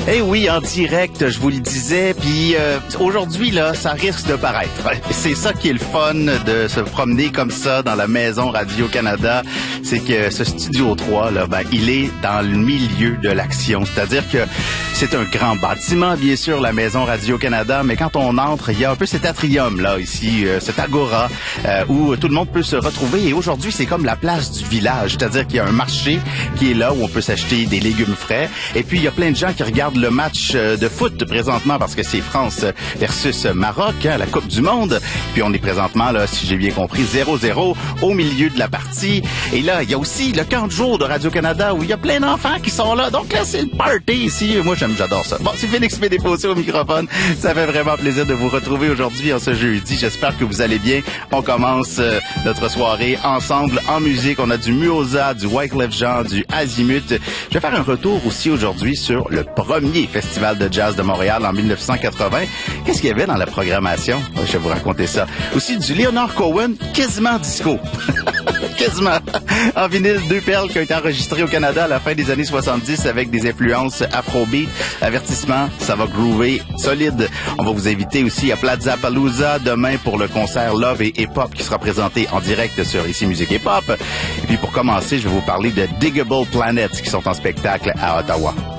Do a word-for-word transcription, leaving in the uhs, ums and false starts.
Eh oui, en direct, je vous le disais, puis euh, aujourd'hui, là, ça risque de paraître. C'est ça qui est le fun de se promener comme ça dans la maison Radio-Canada, c'est que ce Studio trois, là, ben, il est dans le milieu de l'action, c'est-à-dire que c'est un grand bâtiment, bien sûr, la maison Radio-Canada, mais quand on entre, il y a un peu cet atrium, là, ici, euh, cet agora, euh, où tout le monde peut se retrouver, et aujourd'hui, c'est comme la place du village, c'est-à-dire qu'il y a un marché qui est là, où on peut s'acheter des légumes frais, et puis il y a plein de gens qui regardent le match de foot présentement parce que c'est France versus Maroc, hein, la Coupe du Monde. Puis on est présentement, là, si j'ai bien compris, zéro zéro au milieu de la partie. Et là, il y a aussi le camp de jour de Radio-Canada où il y a plein d'enfants qui sont là. Donc là, c'est le party ici. Moi, j'aime, j'adore ça. Bon, c'est Félix Médéposé au microphone. Ça fait vraiment plaisir de vous retrouver aujourd'hui en ce jeudi. J'espère que vous allez bien. On commence euh, notre soirée ensemble en musique. On a du Muoza, du Wyclef Jean, du Azimut. Je vais faire un retour aussi aujourd'hui sur le premier Festival de jazz de Montréal en dix-neuf cent quatre-vingts. Qu'est-ce qu'il y avait dans la programmation? Je vais vous raconter ça. Aussi du Leonard Cohen, quasiment disco. Quasiment. En vinyle, deux perles qui ont été enregistrées au Canada à la fin des années soixante-dix avec des influences afrobeat. Avertissement, ça va groover solide. On va vous inviter aussi à Plaza Palooza demain pour le concert Love et Hip Hop qui sera présenté en direct sur Ici Musique Hip Hop. Et puis pour commencer, je vais vous parler de Digable Planets qui sont en spectacle à Ottawa.